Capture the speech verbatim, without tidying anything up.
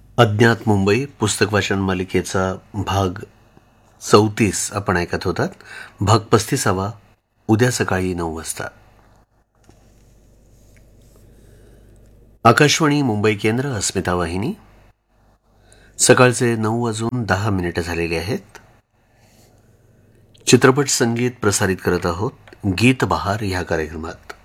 अज्ञात मुंबई पुस्तक वाचन मालिकेचा भाग चौतीस आपण ऐकत होतात. भाग पस्तीसावा उद्या सकाळी नऊ वाजता. आकाशवाणी मुंबई केंद्र, अस्मिता वाहिनी. सकाळचे नऊ वाजून दहा मिनिटं झालेली आहेत. चित्रपट संगीत प्रसारित करत आहोत गीत बहार ह्या कार्यक्रमात.